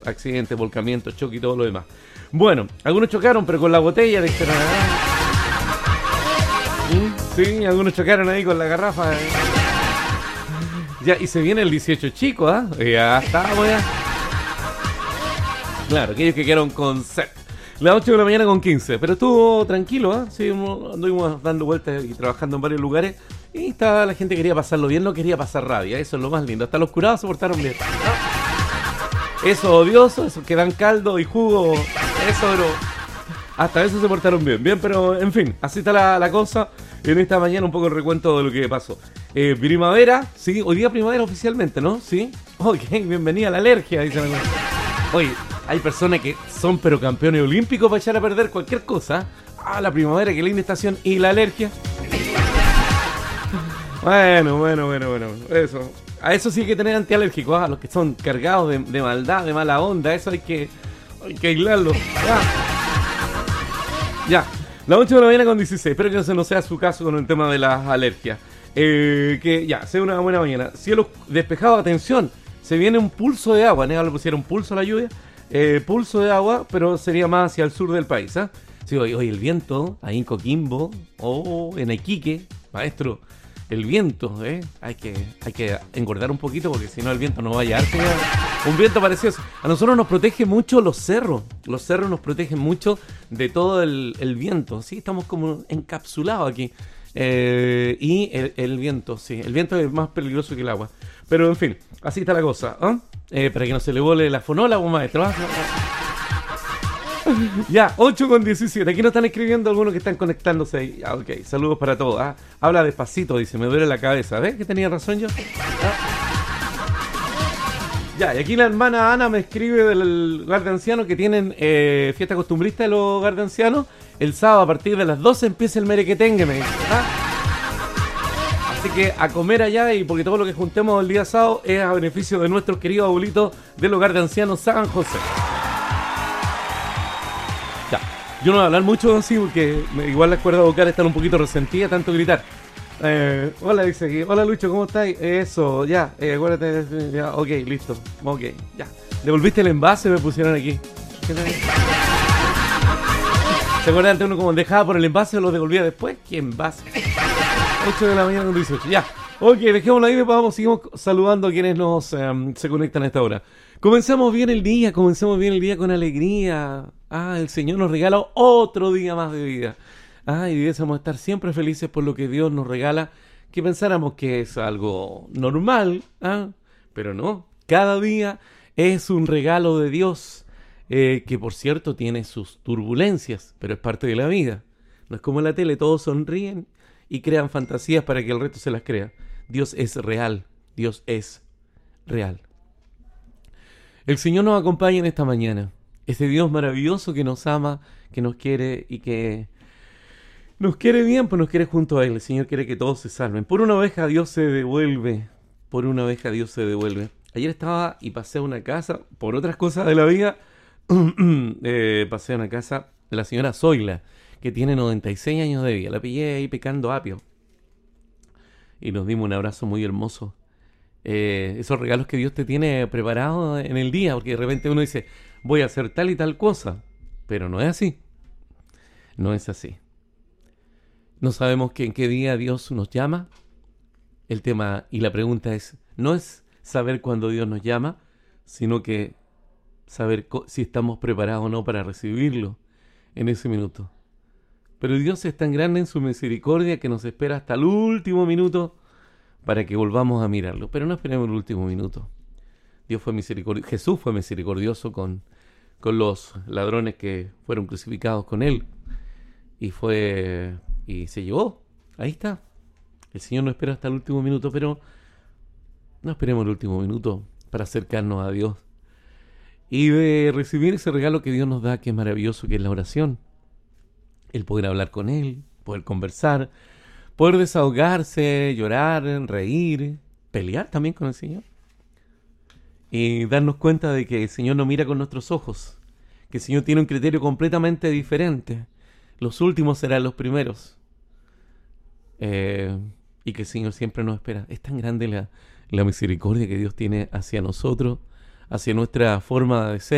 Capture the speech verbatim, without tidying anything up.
accidentes, volcamientos, choque y todo lo demás. Bueno, algunos chocaron, pero con la botella de Sí, algunos chocaron ahí con la garrafa. Ya, y se viene el dieciocho chico, ¿ah? ¿eh? Ya estamos ya. Claro, aquellos que quedaron con set. Las ocho de la mañana con quince, pero estuvo tranquilo, ¿ah? ¿eh? Sí, anduvimos dando vueltas y trabajando en varios lugares. Y estaba, la gente quería pasarlo bien, no quería pasar rabia. Eso es lo más lindo. Hasta los curados se portaron bien. ¿No? Eso odioso, eso que dan caldo y jugo. Eso, bro. Hasta eso se portaron bien. Bien, pero en fin, así está la, la cosa. En esta mañana un poco el recuento de lo que pasó. Eh, primavera, sí, hoy día primavera oficialmente, ¿no? Sí. Ok, bienvenida a la alergia, dicen. Oye, hay personas que son pero campeones olímpicos para echar a perder cualquier cosa. Ah, la primavera, qué linda estación. ¿Y la alergia? Bueno, bueno, bueno, bueno. Eso. A eso sí hay que tener antialérgicos, ¿ah? A los que son cargados de, de maldad, de mala onda. Eso hay que, hay que aislarlos. Ya. Ya. Las ocho de la mañana con dieciséis. Espero que no se nos sea su caso con el tema de las alergias. Eh, que ya, sea una buena mañana. Cielo despejado, atención. Se viene un pulso de agua. ¿No le pusieron pulso a la lluvia? Eh, pulso de agua, pero sería más hacia el sur del país. ¿eh? Sí, hoy, hoy el viento, ahí en Coquimbo, o en Iquique, maestro, el viento, ¿eh? Hay que, hay que engordar un poquito porque si no el viento no va a llegar. Un viento parecido. A nosotros nos protege mucho los cerros. Los cerros nos protegen mucho de todo el, el viento. Sí, estamos como encapsulados aquí. Eh, y el, el viento, sí. El viento es más peligroso que el agua. Pero en fin, así está la cosa. ¿eh? Eh, para que no se le vole la fonola, vos maestro. ¿eh? Ya, ocho con diecisiete. Aquí nos están escribiendo algunos que están conectándose ahí. Ah, ok, saludos para todos. ¿ah? Habla despacito, dice, me duele la cabeza. ¿Ves que tenía razón yo? ¿Ah? Ya, y aquí la hermana Ana me escribe del hogar de ancianos que tienen eh, fiesta costumbrista de los hogares de ancianos. El sábado a partir de las doce empieza el merequetengue, me dice. ¿Ah? Así que a comer allá, y porque todo lo que juntemos el día sábado es a beneficio de nuestros queridos abuelitos del hogar de ancianos San José. Ya, yo no voy a hablar mucho así porque igual las cuerdas vocales están un poquito resentidas, tanto gritar. Eh, hola, dice aquí. Hola, Lucho, ¿cómo estás? Eso, ya, eh, acuérdate. Ya, ok, listo. Ok, ya. ¿Devolviste el envase? Me pusieron aquí. ¿Se acuerdan antes uno como dejaba por el envase o lo devolvía después? ¿Qué envase? ocho de la mañana con dieciocho. Ya. Ok, dejémoslo ahí, vamos, seguimos saludando a quienes nos um, se conectan a esta hora. Comenzamos bien el día, comenzamos bien el día con alegría. Ah, el Señor nos regala otro día más de vida. Ah, y debiésemos estar siempre felices por lo que Dios nos regala, que pensáramos que es algo normal, ¿ah? Pero no, cada día es un regalo de Dios, eh, que por cierto tiene sus turbulencias, pero es parte de la vida. No es como en la tele, todos sonríen y crean fantasías para que el resto se las crea. Dios es real, Dios es real. El Señor nos acompaña en esta mañana, ese Dios maravilloso que nos ama, que nos quiere y que nos quiere bien, pues nos quiere junto a Él. El Señor quiere que todos se salven. Por una oveja Dios se devuelve. Por una oveja Dios se devuelve. Ayer estaba y pasé a una casa, por otras cosas de la vida, eh, pasé a una casa de la señora Zoila, que tiene noventa y seis años de vida. La pillé ahí picando apio. Y nos dimos un abrazo muy hermoso. Eh, esos regalos que Dios te tiene preparados en el día, porque de repente uno dice, voy a hacer tal y tal cosa. Pero no es así. No es así. No sabemos que en qué día Dios nos llama. El tema y la pregunta es, no es saber cuándo Dios nos llama, sino que saber co- si estamos preparados o no para recibirlo en ese minuto. Pero Dios es tan grande en su misericordia que nos espera hasta el último minuto para que volvamos a mirarlo. Pero no esperemos el último minuto. Dios fue misericordioso, Jesús fue misericordioso con, con los ladrones que fueron crucificados con Él. Y fue... y se llevó. Ahí está. El Señor no espera hasta el último minuto, pero no esperemos el último minuto para acercarnos a Dios y de recibir ese regalo que Dios nos da, que es maravilloso, que es la oración. El poder hablar con Él, poder conversar, poder desahogarse, llorar, reír, pelear también con el Señor. Y darnos cuenta de que el Señor no mira con nuestros ojos, que el Señor tiene un criterio completamente diferente. Los últimos serán los primeros. Eh, y que el Señor siempre nos espera. Es tan grande la, la misericordia que Dios tiene hacia nosotros, hacia nuestra forma de ser.